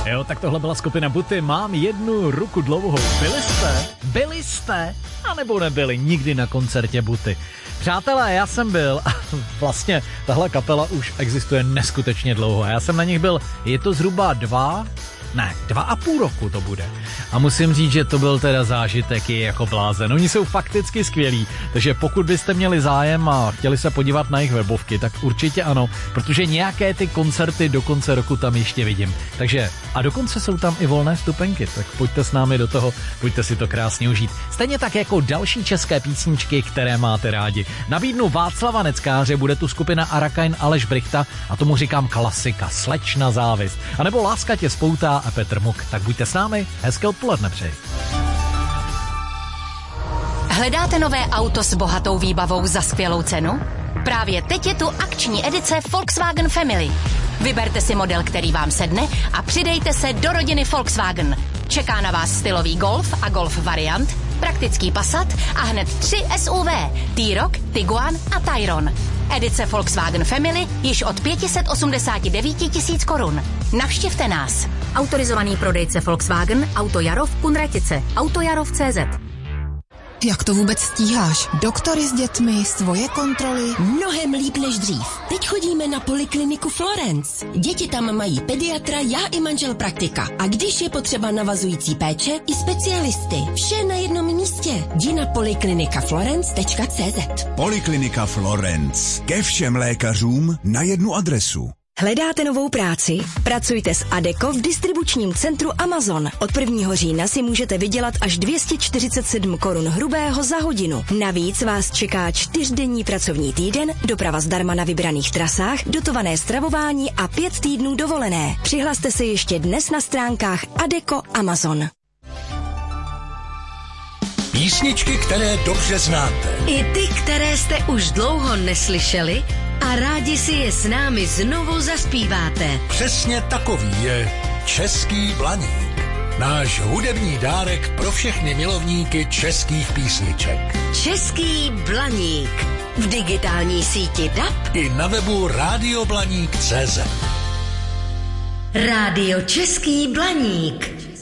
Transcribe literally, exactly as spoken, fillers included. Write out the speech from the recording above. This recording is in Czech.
Jo, tak tohle byla skupina Buty. Mám jednu ruku dlouhou. Byli jste? Byli jste? A nebo nebyli nikdy na koncertě Buty? Přátelé, já jsem byl a vlastně tahle kapela už existuje neskutečně dlouho. Já jsem na nich byl, je to zhruba dva, ne, dva a půl roku to bude. A musím říct, že to byl teda zážitek i jako blázen. Oni jsou fakticky skvělí, takže pokud byste měli zájem a chtěli se podívat na jejich webovky, tak určitě ano, protože nějaké ty koncerty do konce roku tam ještě vidím. Takže a dokonce jsou tam i volné vstupenky, tak pojďte s námi do toho, pojďte si to krásně užít. Stejně tak jako další české písničky, které máte rádi. Nabídnu Václava Neckáře, bude tu skupina Arakain Aleš Brichta a tomu říkám klasika, Slečna závist. A nebo Láska tě spoutá a Petr Muk. Tak buďte s námi, hezké odpoledne přeji. Hledáte nové auto s bohatou výbavou za skvělou cenu? Právě teď je tu akční edice Volkswagen Family. Vyberte si model, který vám sedne a přidejte se do rodiny Volkswagen. Čeká na vás stylový Golf a Golf variant, praktický Passat a hned tři S U V, T-Roc, Tiguan a Tayron. Edice Volkswagen Family již od pět set osmdesát devět tisíc korun. Navštivte nás. Autorizovaný prodejce Volkswagen, Auto Jarov, Kunratice, Autojarov tečka cé zet. Jak to vůbec stíháš? Doktory s dětmi, svoje kontroly? Mnohem líp než dřív. Teď chodíme na polikliniku Florence. Děti tam mají pediatra, já i manžel praktika. A když je potřeba navazující péče, i specialisty. Vše na jednom místě. Jdi na poliklinika florence tečka cé zet. Poliklinika Florence. Ke všem lékařům na jednu adresu. Hledáte novou práci? Pracujte s Adecco v distribučním centru Amazon. Od prvního října si můžete vydělat až dvě stě čtyřicet sedm korun hrubého za hodinu. Navíc vás čeká čtyřdenní pracovní týden, doprava zdarma na vybraných trasách, dotované stravování a pět týdnů dovolené. Přihlaste se ještě dnes na stránkách Adecco Amazon. Písničky, které dobře znáte. I ty, které jste už dlouho neslyšeli a rádi si je s námi znovu zaspíváte. Přesně takový je Český Blaník. Náš hudební dárek pro všechny milovníky českých písniček. Český Blaník. V digitální síti D A B I na webu rádio blaník tečka cé zet. Rádio Český Blaník.